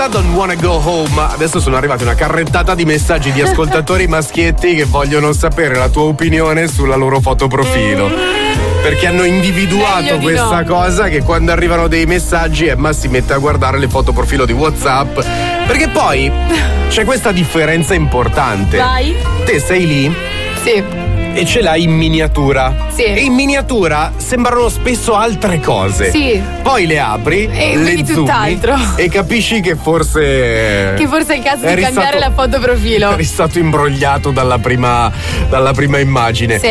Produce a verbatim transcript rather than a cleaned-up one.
Scusa, don't wanna go home. Adesso sono arrivati una carrettata di messaggi di ascoltatori maschietti che vogliono sapere la tua opinione sulla loro fotoprofilo. Perché hanno individuato questa no. cosa che quando arrivano dei messaggi Emma si mette a guardare le fotoprofilo di WhatsApp. Perché poi c'è questa differenza importante. Vai. Te sei lì? Sì. E ce l'hai in miniatura. Sì. E in miniatura sembrano spesso altre cose. Sì. Poi le apri e le vedi tutt'altro. E capisci che forse Che forse è il caso di cambiare stato, la fotoprofilo. Eri stato imbrogliato dalla prima, dalla prima immagine. Sì.